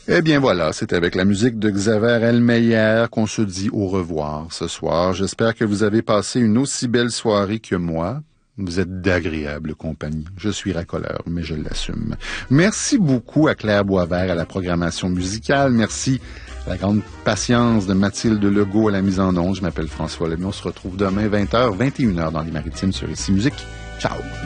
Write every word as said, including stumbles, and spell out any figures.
Eh bien voilà, c'est avec la musique de Xaver Elmeyer qu'on se dit au revoir ce soir. J'espère que vous avez passé une aussi belle soirée que moi. Vous êtes d'agréable compagnie. Je suis racoleur, mais je l'assume. Merci beaucoup à Claire Boisvert à la programmation musicale. Merci à la grande patience de Mathilde Legault à la mise en onde. Je m'appelle François Lemay. On se retrouve demain vingt heures, vingt et une heures dans les Maritimes sur Ici Musique. Ciao!